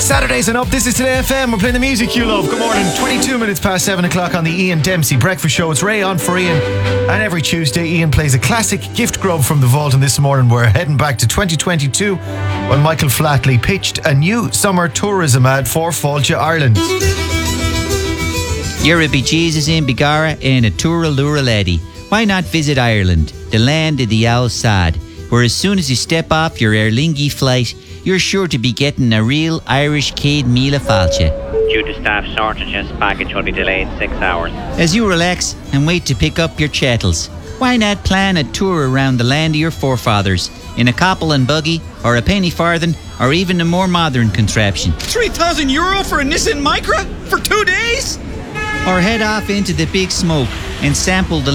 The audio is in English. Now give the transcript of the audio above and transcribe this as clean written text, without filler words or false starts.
Saturdays and up, this is Today FM. We're playing the music you love. Good morning. 22 minutes past 7 o'clock on the Ian Dempsey Breakfast Show. It's Ray on for Ian. And every Tuesday, Ian plays a classic gift grub from the vault. And this morning, we're heading back to 2022 when Michael Flatley pitched a new summer tourism ad for Fáilte, Ireland. You're a bejesus in Bigara and a Tura Lura Lady. Why not visit Ireland, the land of the Owl Sad, where as soon as you step off your Aer Lingus flight, you're sure to be getting a real Irish Céad Míle Fáilte. Due to staff shortages, baggage will be delayed 6 hours. As you relax and wait to pick up your chattels, why not plan a tour around the land of your forefathers in a copple and buggy, or a penny farthing, or even a more modern contraption? €3,000 for a Nissan Micra for 2 days? Or head off into the big smoke and sample the